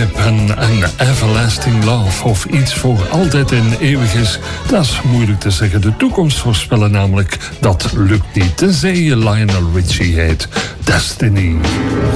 begrip en everlasting love of iets voor altijd en eeuwig is, dat is moeilijk te zeggen. De toekomst voorspellen namelijk, dat lukt niet. Tenzij je Lionel Richie heet. Destiny.